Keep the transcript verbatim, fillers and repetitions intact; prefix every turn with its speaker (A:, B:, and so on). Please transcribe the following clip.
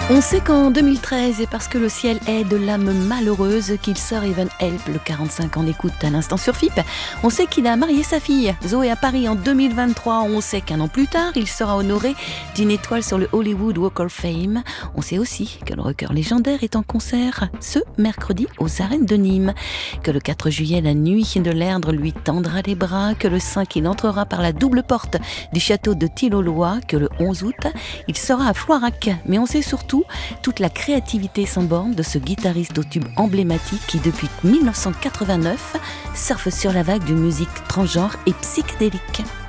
A: On sait qu'en deux mille treize, et parce que le ciel est de l'âme malheureuse, qu'il sort Even Help, le quarante-cinq ans d'écoute à l'instant sur F I P. On sait qu'il a marié sa fille, Zoé, à Paris en deux mille vingt-trois. On sait qu'un an plus tard, il sera honoré d'une étoile sur le Hollywood Walk of Fame. On sait aussi que le rocker légendaire est en concert ce mercredi aux Arènes de Nîmes, que le quatre juillet, la nuit de l'Erdre lui tendra les bras, que le cinq, il entrera par la double porte du château de Tilloloy, que le onze août, il sera à Floirac. Mais on sait surtout toute la créativité sans borne de ce guitariste au tube emblématique qui, depuis mille neuf cent quatre-vingt-neuf, surfe sur la vague d'une musique transgenre et psychédélique.